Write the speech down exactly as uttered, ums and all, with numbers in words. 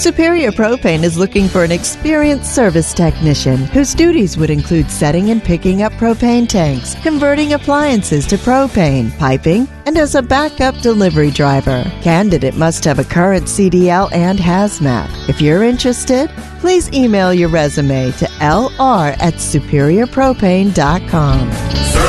Superior Propane is looking for an experienced service technician whose duties would include setting and picking up propane tanks, converting appliances to propane, piping, and as a backup delivery driver. Candidate must have a current C D L and hazmat. If you're interested, please email your resume to l r at superior propane dot com.